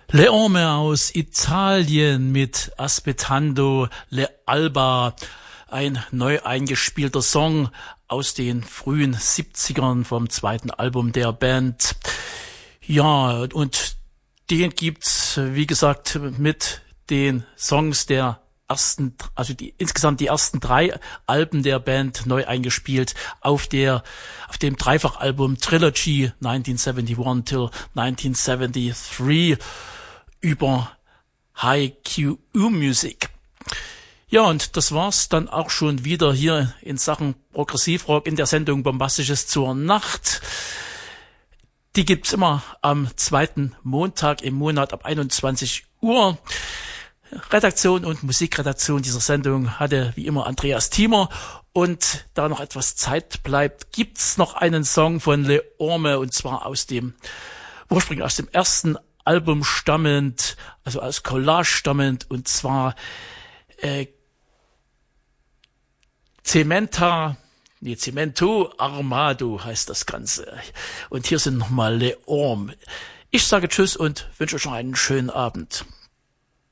Le Orme aus Italien mit Aspettando le Alba, ein neu eingespielter Song aus den frühen 70ern vom zweiten Album der Band. Ja, und den gibt's, wie gesagt, mit den Songs der ersten, also insgesamt die ersten 3 Alben der Band neu eingespielt auf dem Dreifachalbum Trilogy 1971 till 1973 über High QU Music. Ja, und das war's dann auch schon wieder hier in Sachen Progressivrock in der Sendung Bombastisches zur Nacht. Die gibt's immer am 2. Montag im Monat ab 21 Uhr. Redaktion und Musikredaktion dieser Sendung hatte wie immer Andreas Thiemer. Und da noch etwas Zeit bleibt, gibt's noch einen Song von Le Orme, und zwar ursprünglich aus dem ersten Album stammend, also aus Collage stammend, und zwar Cemento Armado heißt das Ganze. Und hier sind nochmal Le Orme. Ich sage Tschüss und wünsche euch noch einen schönen Abend.